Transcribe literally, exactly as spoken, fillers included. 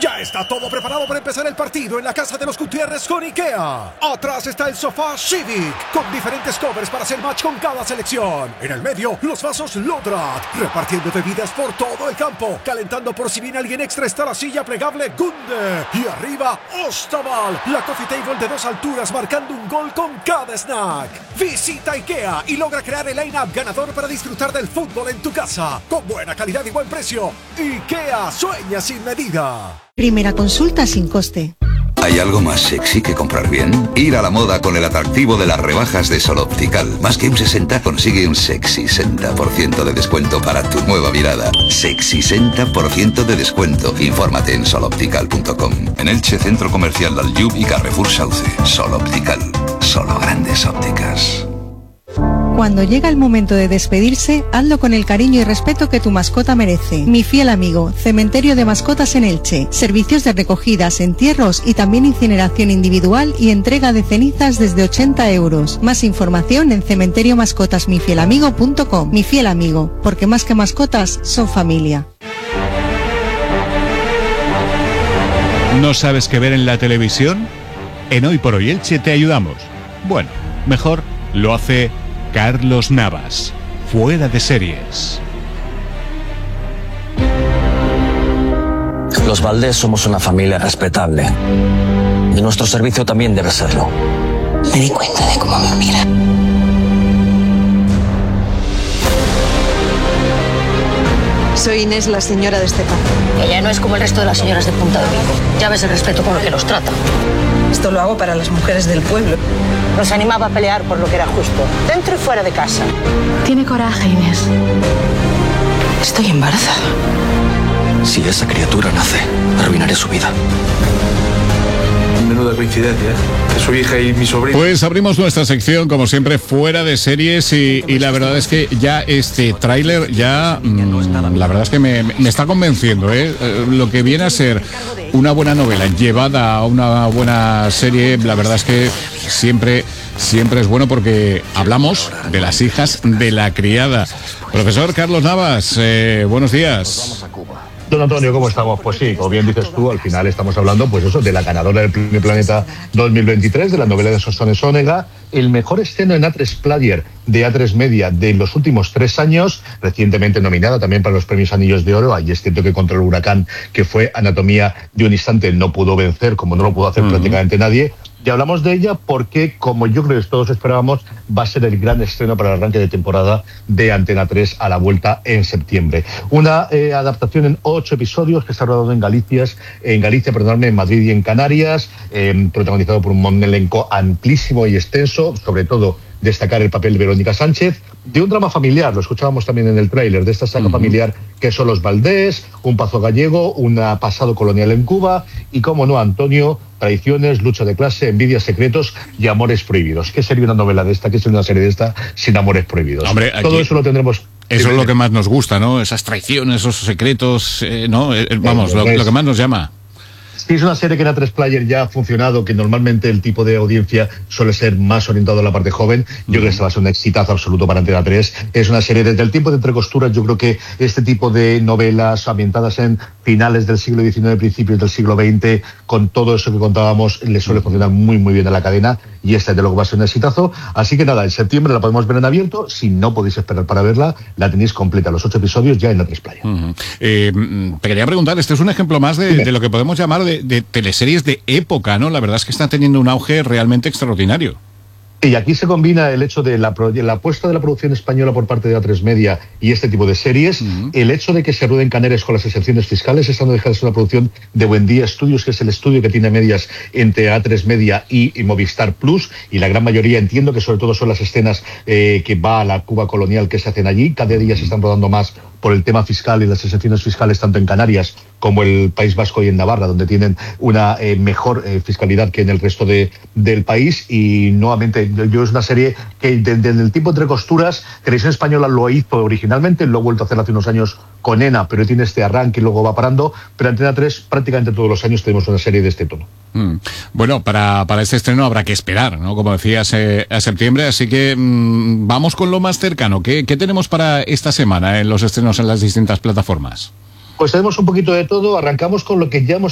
Ya está todo preparado para empezar el partido en la casa de los Gutiérrez con IKEA. Atrás está el sofá Civic, con diferentes covers para hacer match con cada selección. En el medio, los vasos Lodrat, repartiendo bebidas por todo el campo. Calentando por si viene alguien extra está la silla plegable Gunde. Y arriba, Ostaval, la coffee table de dos alturas marcando un gol con cada snack. Visita IKEA y logra crear el line-up ganador para disfrutar del fútbol en tu casa. Con buena calidad y buen precio. IKEA, sueña sin medida. Primera consulta sin coste. ¿Hay algo más sexy que comprar bien? Ir a la moda con el atractivo de las rebajas de Sol Optical. Más que un sesenta, consigue un sexy sesenta por ciento de descuento para tu nueva mirada. Sexy sesenta por ciento de descuento. Infórmate en sol optical punto com. En Elche, Centro Comercial Dalyub y Carrefour Sauce. Sol Optical. Solo grandes ópticas. Cuando llega el momento de despedirse, hazlo con el cariño y respeto que tu mascota merece. Mi fiel amigo, Cementerio de Mascotas en Elche. Servicios de recogidas, entierros y también incineración individual y entrega de cenizas desde ochenta euros. Más información en cementerio mascotas mi fiel amigo punto com. Mi fiel amigo, porque más que mascotas, son familia. ¿No sabes qué ver en la televisión? En Hoy por Hoy Elche te ayudamos. Bueno, mejor lo hace Carlos Navas, Fuera de Series. Los Valdés somos una familia respetable. Y nuestro servicio también debe serlo. Me di cuenta de cómo me mira. Soy Inés, la señora de Estepa. Ella no es como el resto de las señoras de Punta de Vigo. Ya ves el respeto con el que los trata. Esto lo hago para las mujeres del pueblo. Nos animaba a pelear por lo que era justo, dentro y fuera de casa. Tiene coraje, Inés. Estoy embarazada. Si esa criatura nace, arruinaré su vida. Menuda coincidencia, ¿eh? Que su hija y mi sobrino. Pues abrimos nuestra sección, como siempre, Fuera de Series y, y la verdad es que ya este tráiler ya, mmm, la verdad es que me, me está convenciendo, ¿eh? Eh, lo que viene a ser una buena novela llevada a una buena serie, la verdad es que siempre, siempre es bueno porque hablamos de las hijas de la criada. Profesor Carlos Navas, eh, buenos días. Don Antonio, ¿cómo estamos? Pues sí, como bien dices tú, al final estamos hablando, pues eso, de la ganadora del Premio Planeta dos mil veintitrés, de la novela de Sosones Onega, el mejor estreno en A tres Player de A tres Media de los últimos tres años, recientemente nominada también para los Premios Anillos de Oro. Ahí es cierto que contra el huracán, que fue Anatomía de un instante, no pudo vencer, como no lo pudo hacer uh-huh. prácticamente nadie. Y hablamos de ella porque, como yo creo que todos esperábamos, va a ser el gran estreno para el arranque de temporada de Antena tres a la vuelta en septiembre. Una eh, adaptación en ocho episodios que se ha rodado en Galicia, en Galicia, perdóname, en Madrid y en Canarias, eh, protagonizado por un elenco amplísimo y extenso, sobre todo destacar el papel de Verónica Sánchez, de un drama familiar, lo escuchábamos también en el tráiler, de esta saga uh-huh. familiar que son los Valdés, un pazo gallego, un pasado colonial en Cuba y, como no, Antonio, traiciones, lucha de clase, envidias, secretos y amores prohibidos. ¿Qué sería una novela de esta? ¿Qué sería una serie de esta sin amores prohibidos? Hombre, aquí... Todo eso lo tendremos... Eso es lo que más nos gusta, ¿no? Esas traiciones, esos secretos, eh, ¿no? Eh, vamos, lo, lo que más nos llama. Sí, es una serie que en A tres Player ya ha funcionado, que normalmente el tipo de audiencia suele ser más orientado a la parte joven. Yo mm. creo que este va a ser un exitazo absoluto para Antena tres. Es una serie desde el tiempo de Entre Costuras. Yo creo que este tipo de novelas ambientadas en finales del siglo diecinueve, principios del siglo veinte, con todo eso que contábamos, le suele funcionar muy, muy bien a la cadena. Y esta de luego va a ser un exitazo. Así que nada, en septiembre la podemos ver en abierto. Si no podéis esperar para verla, la tenéis completa, los ocho episodios ya en A tres Player. Uh-huh. eh, te quería preguntar, este es un ejemplo más de, de lo que podemos llamar de, de teleseries de época, ¿no? La verdad es que están teniendo un auge realmente extraordinario. Y aquí se combina el hecho de la, la apuesta de la producción española por parte de A tres Media y este tipo de series, uh-huh. el hecho de que se rueden Canarias con las exenciones fiscales. Esta no deja de ser una producción de Buendía Estudios, que es el estudio que tiene medias entre A tres Media y, y Movistar Plus, y la gran mayoría entiendo que sobre todo son las escenas eh, que va a la Cuba colonial que se hacen allí. Cada día se están rodando más por el tema fiscal y las exenciones fiscales tanto en Canarias como el País Vasco y en Navarra, donde tienen una eh, mejor eh, fiscalidad que en el resto de, del país. Y nuevamente, yo, yo es una serie que desde el tipo Entre Costuras, Televisión Española lo hizo originalmente, lo ha vuelto a hacer hace unos años con ENA, pero tiene este arranque y luego va parando. Pero Antena tres prácticamente todos los años tenemos una serie de este tono. Mm. Bueno, para, para este estreno habrá que esperar, ¿no? Como decías, eh, a septiembre, así que mmm, vamos con lo más cercano. ¿Qué, ¿Qué tenemos para esta semana en los estrenos en las distintas plataformas? Pues tenemos un poquito de todo. Arrancamos con lo que ya hemos